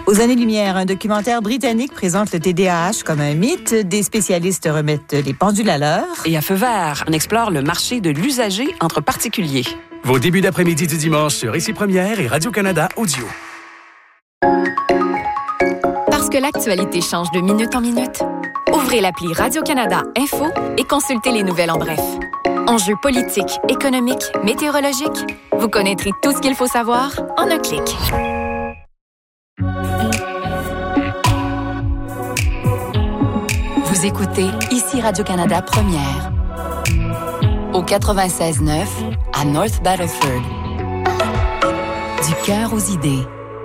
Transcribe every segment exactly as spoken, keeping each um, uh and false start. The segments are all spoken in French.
Aux années-lumière, un documentaire britannique présente le T D A H comme un mythe. Des spécialistes remettent les pendules à l'heure. Et à Feu vert, on explore le marché de l'usager entre particuliers. Vos débuts d'après-midi du dimanche sur Ici Première et Radio-Canada Audio. Parce que l'actualité change de minute en minute, ouvrez l'appli Radio-Canada Info et consultez les nouvelles en bref. Enjeux politiques, économiques, météorologiques, vous connaîtrez tout ce qu'il faut savoir en un clic. Vous écoutez Ici Radio-Canada Première. Au quatre-vingt-seize neuf, à North Battleford. Du cœur aux idées.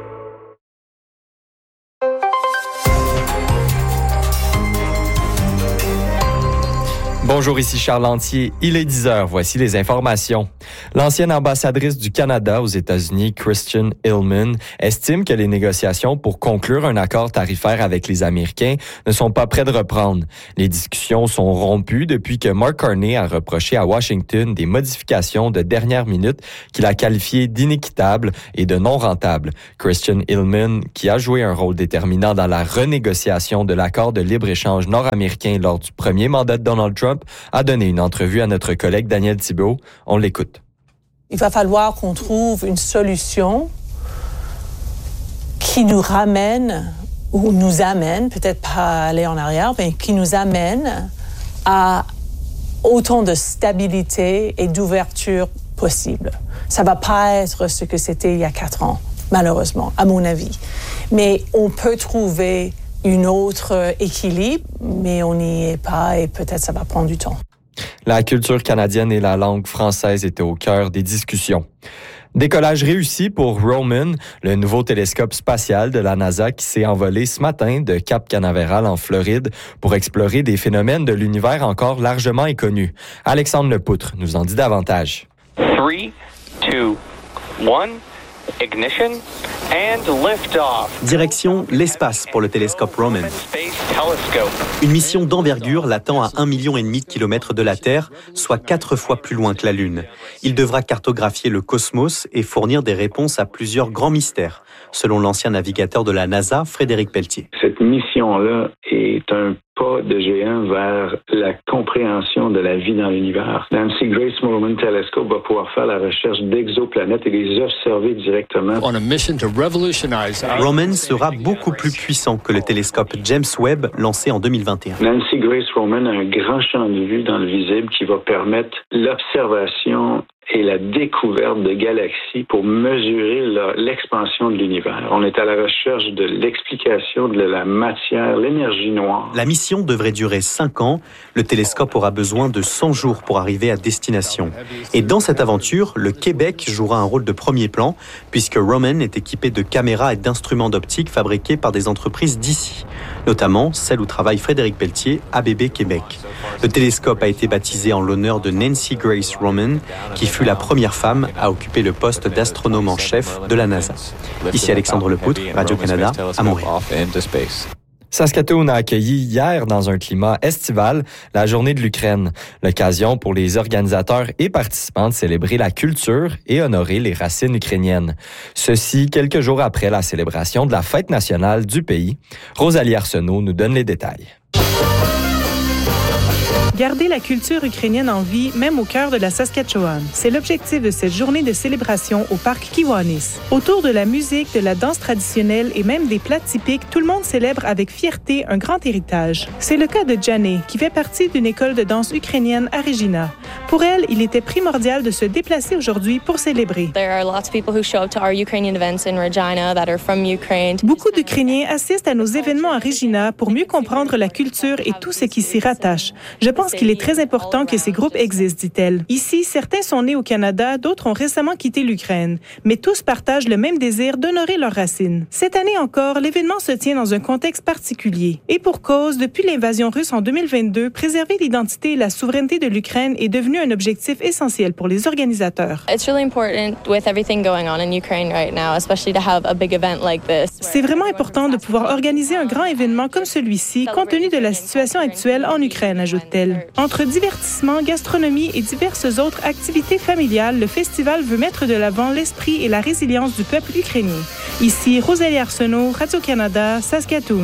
Bonjour, ici Charles Lantier. Il est dix heures. Voici les informations. L'ancienne ambassadrice du Canada aux États-Unis, Christian Illman, estime que les négociations pour conclure un accord tarifaire avec les Américains ne sont pas près de reprendre. Les discussions sont rompues depuis que Mark Carney a reproché à Washington des modifications de dernière minute qu'il a qualifiées d'inéquitables et de non rentables. Christian Illman, qui a joué un rôle déterminant dans la renégociation de l'accord de libre-échange nord-américain lors du premier mandat de Donald Trump, a donné une entrevue à notre collègue Daniel Thibault. On l'écoute. Il va falloir qu'on trouve une solution qui nous ramène, ou nous amène, peut-être pas aller en arrière, mais qui nous amène à autant de stabilité et d'ouverture possible. Ça va pas être ce que c'était il y a quatre ans, malheureusement, à mon avis. Mais on peut trouver une autre équilibre, mais on n'y est pas et peut-être ça va prendre du temps. La culture canadienne et la langue française étaient au cœur des discussions. Décollage réussi pour Roman, le nouveau télescope spatial de la NASA qui s'est envolé ce matin de Cap Canaveral en Floride pour explorer des phénomènes de l'univers encore largement inconnus. Alexandre Lepoutre nous en dit davantage. three, two, one, ignition and lift-off. Direction l'espace pour le télescope Roman. Une mission d'envergure l'attend à un million et demi de kilomètres de la Terre, soit quatre fois plus loin que la Lune. Il devra cartographier le cosmos et fournir des réponses à plusieurs grands mystères, selon l'ancien navigateur de la NASA, Frédéric Pelletier. Cette mission-là est un pas de géant vers la compréhension de la vie dans l'univers. Nancy Grace Moorman Telescope va pouvoir faire la recherche d'exoplanètes et les observer directement. On a mission to revolutionize. Roman sera beaucoup plus puissant que le télescope James Webb lancé en deux mille vingt et un. Nancy Grace Moorman a un grand champ de vue dans le visible qui va permettre l'observation et la découverte de galaxies pour mesurer la, l'expansion de l'univers. On est à la recherche de l'explication de la matière, l'énergie noire. La mission devrait durer cinq ans. Le télescope aura besoin de cent jours pour arriver à destination. Et dans cette aventure, le Québec jouera un rôle de premier plan, puisque Roman est équipé de caméras et d'instruments d'optique fabriqués par des entreprises d'ici, notamment celle où travaille Frédéric Pelletier, A B B Québec. Le télescope a été baptisé en l'honneur de Nancy Grace Roman, qui fut la première femme à occuper le poste d'astronome en chef de la NASA. Ici Alexandre Lepoutre, Radio-Canada, à Montréal. Saskatoon a accueilli hier, dans un climat estival, la Journée de l'Ukraine. L'occasion pour les organisateurs et participants de célébrer la culture et honorer les racines ukrainiennes. Ceci quelques jours après la célébration de la fête nationale du pays. Rosalie Arsenault nous donne les détails. Garder la culture ukrainienne en vie, même au cœur de la Saskatchewan. C'est l'objectif de cette journée de célébration au parc Kiwanis. Autour de la musique, de la danse traditionnelle et même des plats typiques, tout le monde célèbre avec fierté un grand héritage. C'est le cas de Janet, qui fait partie d'une école de danse ukrainienne à Regina. Pour elle, il était primordial de se déplacer aujourd'hui pour célébrer. Beaucoup d'Ukrainiens assistent à nos événements à Regina pour mieux comprendre la culture et tout ce qui s'y rattache. Je pense qu'il est très important que ces groupes existent, dit-elle. Ici, certains sont nés au Canada, d'autres ont récemment quitté l'Ukraine, mais tous partagent le même désir d'honorer leurs racines. Cette année encore, l'événement se tient dans un contexte particulier. Et pour cause, depuis l'invasion russe en deux mille vingt-deux, préserver l'identité et la souveraineté de l'Ukraine est devenu un objectif essentiel pour les organisateurs. It's really important with everything going on in Ukraine right now, especially to have a big event like this. C'est vraiment important de pouvoir organiser un grand événement comme celui-ci, compte tenu de la situation actuelle en Ukraine, ajoute-t-elle. Entre divertissement, gastronomie et diverses autres activités familiales, le festival veut mettre de l'avant l'esprit et la résilience du peuple ukrainien. Ici, Rosalie Arsenault, Radio-Canada, Saskatoon.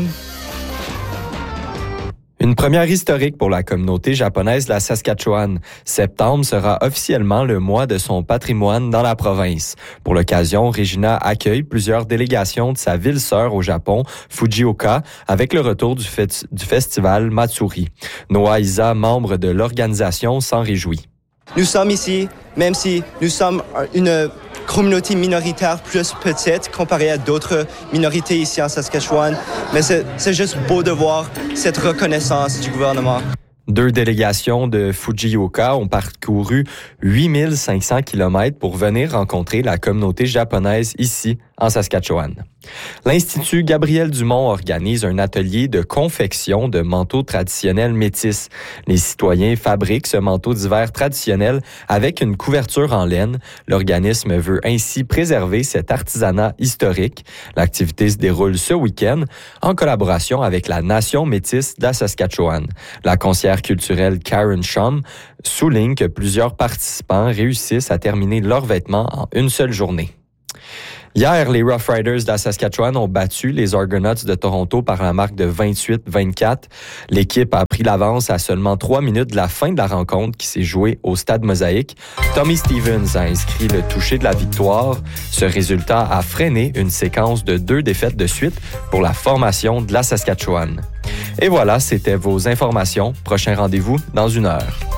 Une première historique pour la communauté japonaise de la Saskatchewan. Septembre sera officiellement le mois de son patrimoine dans la province. Pour l'occasion, Regina accueille plusieurs délégations de sa ville sœur au Japon, Fujioka, avec le retour du, fait, du festival Matsuri. Noah Isa, membre de l'organisation, s'en réjouit. Nous sommes ici, même si nous sommes une communauté minoritaire plus petite comparée à d'autres minorités ici en Saskatchewan. Mais c'est, c'est juste beau de voir cette reconnaissance du gouvernement. Deux délégations de Fujioka ont parcouru huit mille cinq cents kilomètres pour venir rencontrer la communauté japonaise ici, en Saskatchewan. L'Institut Gabriel Dumont organise un atelier de confection de manteaux traditionnels métis. Les citoyens fabriquent ce manteau d'hiver traditionnel avec une couverture en laine. L'organisme veut ainsi préserver cet artisanat historique. L'activité se déroule ce week-end en collaboration avec la Nation métisse de la Saskatchewan. La conseillère culturelle Karen Shum souligne que plusieurs participants réussissent à terminer leurs vêtements en une seule journée. Hier, les Rough Riders de la Saskatchewan ont battu les Argonauts de Toronto par la marque de vingt-huit vingt-quatre. L'équipe a pris l'avance à seulement trois minutes de la fin de la rencontre qui s'est jouée au Stade Mosaïque. Tommy Stevens a inscrit le toucher de la victoire. Ce résultat a freiné une séquence de deux défaites de suite pour la formation de la Saskatchewan. Et voilà, c'était vos informations. Prochain rendez-vous dans une heure.